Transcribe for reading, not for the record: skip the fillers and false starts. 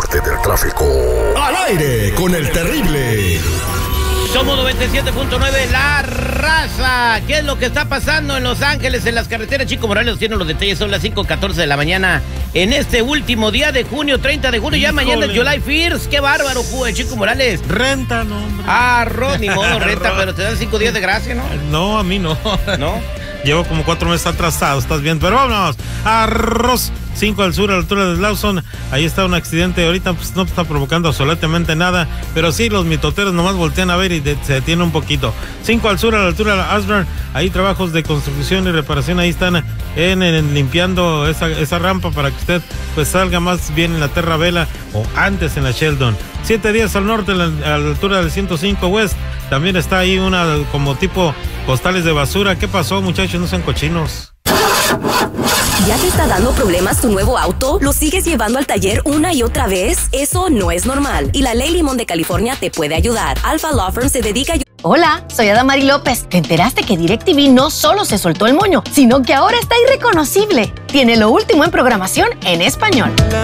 reporte del tráfico. Al aire con el terrible. Somos 97.9, La Raza. ¿Qué es lo que está pasando en Los Ángeles, en las carreteras? Chico Morales tiene los detalles. Son las 5:14 de la mañana en este último día de junio, 30 de junio. Ya mañana es July 1st. ¡Qué bárbaro, Chico Morales! Renta, no, hombre. Ni modo, renta, pero te dan 5 días de gracia, ¿no? No, a mí no. ¿No? Llevo como 4 meses atrasado, estás bien. Pero vámonos. Arroz 5 al sur, a la altura de Lawson. Ahí está un accidente. Ahorita pues, no está provocando absolutamente nada. Pero sí, los mitoteros nomás voltean a ver y se detiene un poquito. 5 al sur, a la altura de Ashburn. Ahí trabajos de construcción y reparación. Ahí están en limpiando esa rampa para que usted pues salga más bien en la Terra Vela o antes en la Sheldon. 7 días al norte, a la altura del 105 West. También está ahí una como tipo costales de basura. ¿Qué pasó, muchachos? No sean cochinos. ¿Ya te está dando problemas tu nuevo auto? ¿Lo sigues llevando al taller una y otra vez? Eso no es normal. Y la Ley Limón de California te puede ayudar. Alpha Law Firm se dedica a... Hola, soy Adamari López. ¿Te enteraste que DirecTV no solo se soltó el moño, sino que ahora está irreconocible? Tiene lo último en programación en español.